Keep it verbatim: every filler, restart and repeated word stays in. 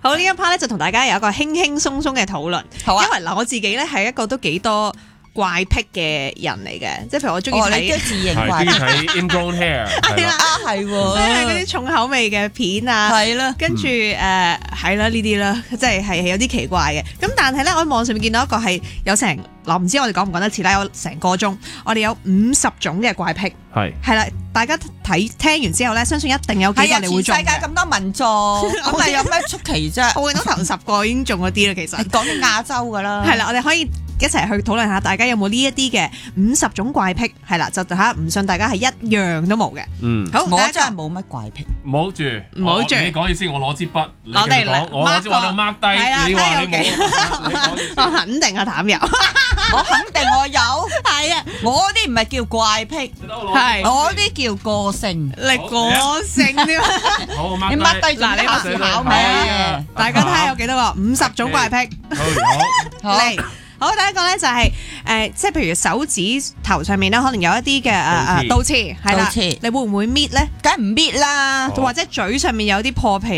好呢一 part 咧就同大家有一個輕輕鬆鬆嘅討論， 好啊， 因為嗱我自己咧係一個都幾多怪癖嘅人嚟嘅，即係譬如我中意哦，你睇都自認怪係中意睇 ingrown hair， 係啦， 啊，係喎， 即係嗰啲重口味嘅片啊， 係啦， 跟住誒係啦呢啲啦，即係係有啲奇怪嘅。咁但係咧，我喺網上面見到一個係有成嗱，唔知我哋講唔講得切啦，有成個鐘，我哋有五十種嘅怪癖， 係係啦，大家睇聽完之後咧，相信一定有幾個係啊， 你會中全世界嘅。 咁多民族，咁咪有咩出奇啫？ 我見到頭十個已經中咗啲啦，其實係講緊亞洲噶啦， 係啦，我哋可以一齊去討論下，大家有冇呢一啲嘅五十種怪癖？係啦，就睇下唔信大家係一樣都冇嘅。 嗯， 好， 我第一個真係冇乜怪癖。 唔好住， 唔好住我你講意思，我攞支筆，你我哋繼續講我攞支話你 mark 係啊低，你話睇你冇，你講意思我肯定係譚友， 我肯定我有， 係啊， 我啲唔係叫怪癖， 係我啲叫個性。 你個性添。 好，我 mark 你低 mark 低嗱你考試考咩啊？ 大家睇下有幾多個？五十種怪癖。 好， 好嚟，好，第一個咧就係、誒，即係譬如手指頭上面咧，可能有一啲嘅誒誒倒刺，係啦倒刺， 你會唔會搣咧？ 梗係唔搣啦。 好或者嘴上面有啲破皮